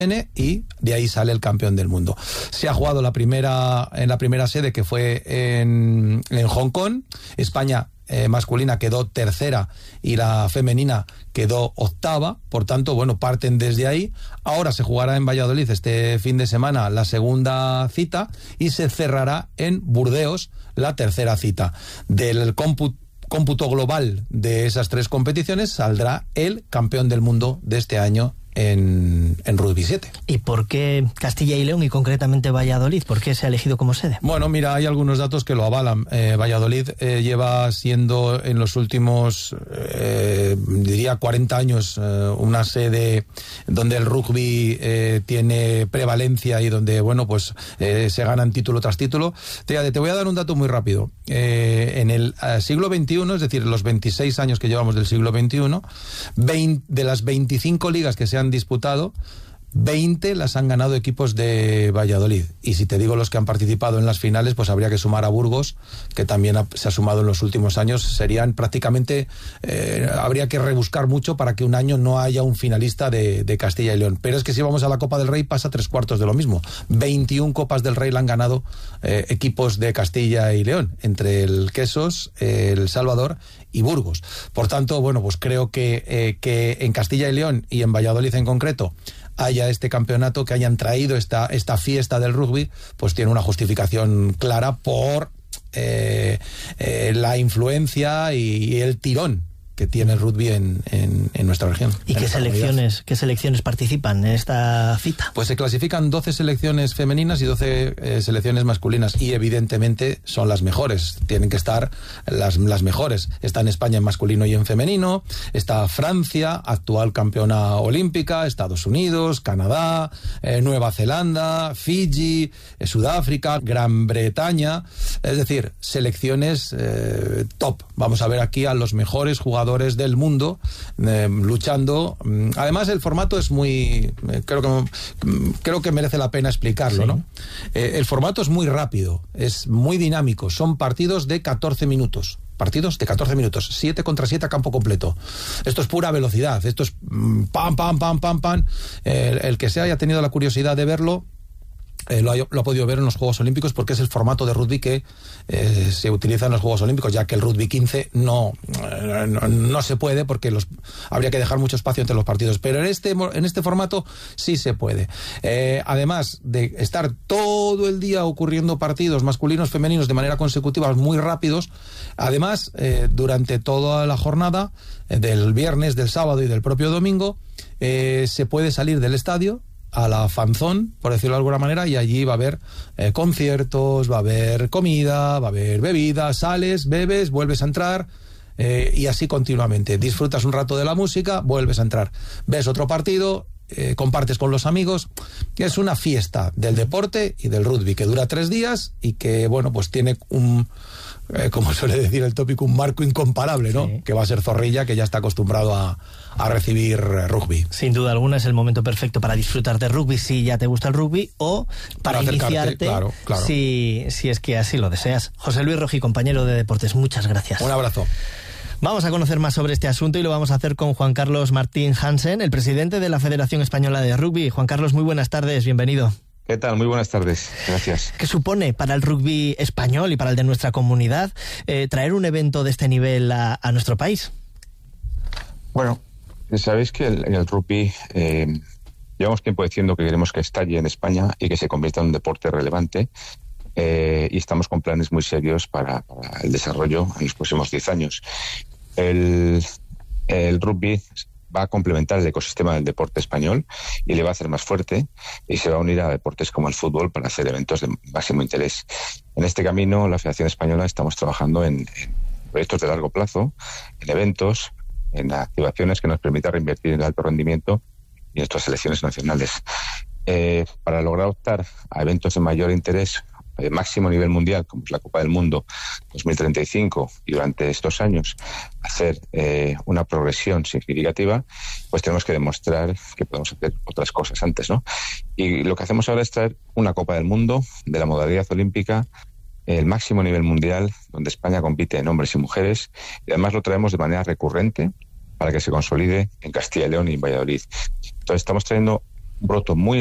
y de ahí sale el campeón del mundo. Se ha jugado en la primera sede, que fue en Hong Kong. España masculina quedó tercera y la femenina quedó octava, por tanto, bueno, parten desde ahí. Ahora se jugará en Valladolid este fin de semana la segunda cita y se cerrará en Burdeos la tercera cita. Del cómputo global de esas tres competiciones saldrá el campeón del mundo de este año en Rugby 7. ¿Y por qué Castilla y León y concretamente Valladolid? ¿Por qué se ha elegido como sede? Bueno, mira, hay algunos datos que lo avalan. Valladolid lleva siendo en los últimos, diría 40 años, una sede donde el rugby tiene prevalencia y donde, bueno, pues se ganan título tras título. Te voy a dar un dato muy rápido. En el siglo XXI, es decir, los 26 años que llevamos del siglo XXI, de las 25 ligas que se han disputado, 20 las han ganado equipos de Valladolid. Y si te digo los que han participado en las finales, pues habría que sumar a Burgos, que también se ha sumado en los últimos años. Serían prácticamente, habría que rebuscar mucho para que un año no haya un finalista de Castilla y León. Pero es que si vamos a la Copa del Rey pasa 3/4 de lo mismo. 21 Copas del Rey la han ganado equipos de Castilla y León, entre el Quesos, el Salvador y Burgos. Por tanto, bueno, pues creo que en Castilla y León y en Valladolid en concreto haya este campeonato, que hayan traído esta fiesta del rugby, pues tiene una justificación clara por la influencia y el tirón que tiene el rugby en nuestra región. ¿Y qué selecciones participan en esta cita? Pues se clasifican 12 selecciones femeninas y 12 selecciones masculinas, y evidentemente son las mejores, tienen que estar las mejores. Está en España en masculino y en femenino, está Francia, actual campeona olímpica, Estados Unidos, Canadá, Nueva Zelanda, Fiji, Sudáfrica, Gran Bretaña, es decir, selecciones top. Vamos a ver aquí a los mejores jugadores del mundo luchando. Además, el formato es muy, creo que merece la pena explicarlo, sí, ¿no? El formato es muy rápido, es muy dinámico, son partidos de 14 minutos. 7 contra 7 a campo completo. Esto es pura velocidad, esto es pam, pam, pam, pam, pam. El que se haya tenido la curiosidad de verlo, lo ha podido ver en los Juegos Olímpicos, porque es el formato de rugby que se utiliza en los Juegos Olímpicos, ya que el rugby 15 no se puede, porque habría que dejar mucho espacio entre los partidos, pero en este formato sí se puede. Además de estar todo el día ocurriendo partidos masculinos, femeninos de manera consecutiva, muy rápidos, además durante toda la jornada del viernes, del sábado y del propio domingo, se puede salir del estadio a la fanzón, por decirlo de alguna manera, y allí va a haber conciertos, va a haber comida, va a haber bebida, sales, bebes, vuelves a entrar, y así continuamente. Disfrutas un rato de la música, vuelves a entrar, ves otro partido, compartes con los amigos. Es una fiesta del deporte y del rugby que dura 3 días y que, bueno, pues tiene como suele decir el tópico, un marco incomparable, ¿no? Sí. Que va a ser Zorrilla, que ya está acostumbrado a recibir rugby. Sin duda alguna es el momento perfecto para disfrutar de rugby si ya te gusta el rugby, o para iniciarte, claro. Si es que así lo deseas. José Luis Rojí, compañero de deportes, muchas gracias. Un abrazo. Vamos a conocer más sobre este asunto y lo vamos a hacer con Juan Carlos Martín Hansen, el presidente de la Federación Española de Rugby. Juan Carlos, muy buenas tardes, bienvenido. ¿Qué tal? Muy buenas tardes, gracias. ¿Qué supone para el rugby español y para el de nuestra comunidad traer un evento de este nivel a nuestro país? Bueno, sabéis que el rugby llevamos tiempo diciendo que queremos que estalle en España y que se convierta en un deporte relevante, y estamos con planes muy serios para el desarrollo en los próximos 10 años. El rugby va a complementar el ecosistema del deporte español y le va a hacer más fuerte, y se va a unir a deportes como el fútbol para hacer eventos de máximo interés. En este camino, la Federación Española estamos trabajando en proyectos de largo plazo, en eventos, en activaciones que nos permitan reinvertir en el alto rendimiento y en nuestras selecciones nacionales. Para lograr optar a eventos de mayor interés, de máximo nivel mundial, como es la Copa del Mundo 2035, y durante estos años hacer una progresión significativa, pues tenemos que demostrar que podemos hacer otras cosas antes, ¿no? Y lo que hacemos ahora es traer una Copa del Mundo de la modalidad olímpica, el máximo nivel mundial, donde España compite en hombres y mujeres, y además lo traemos de manera recurrente para que se consolide en Castilla y León y en Valladolid. Entonces estamos trayendo broto muy